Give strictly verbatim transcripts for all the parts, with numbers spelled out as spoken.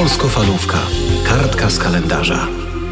Polskofalówka. Kartka z kalendarza.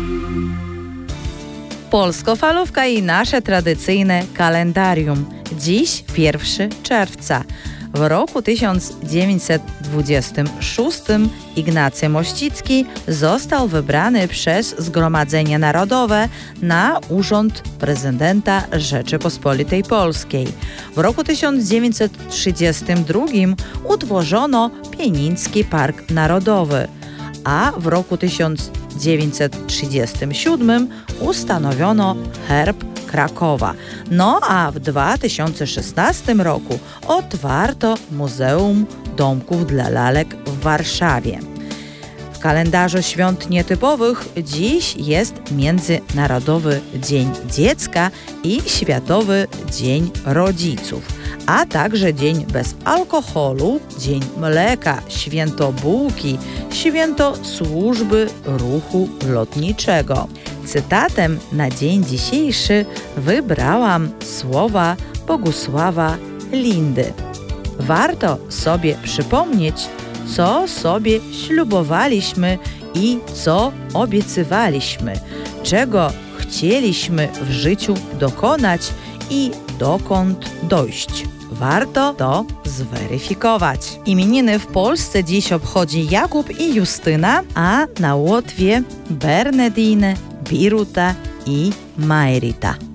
Polskofalówka i nasze tradycyjne kalendarium. Dziś pierwszego czerwca. W roku tysiąc dziewięćset dwudziestym szóstym Ignacy Mościcki został wybrany przez Zgromadzenie Narodowe na urząd prezydenta Rzeczypospolitej Polskiej. W roku tysiąc dziewięćset trzydziestym drugim utworzono Pieniński Park Narodowy, a w roku tysiąc dziewięćset trzydziestym siódmym ustanowiono herb Krakowa. No a w dwa tysiące szesnastym roku otwarto Muzeum Domków dla Lalek w Warszawie. W kalendarzu świąt nietypowych dziś jest Międzynarodowy Dzień Dziecka i Światowy Dzień Rodziców, a także Dzień bez alkoholu, Dzień Mleka, Święto Bułki, Święto Służby Ruchu Lotniczego. Cytatem na dzień dzisiejszy wybrałam słowa Bogusława Lindy. Warto sobie przypomnieć, co sobie ślubowaliśmy i co obiecywaliśmy, czego chcieliśmy w życiu dokonać i dokąd dojść. Warto to zweryfikować. Imieniny w Polsce dziś obchodzi Jakub i Justyna, a na Łotwie Bernardine, Biruta i Majrita.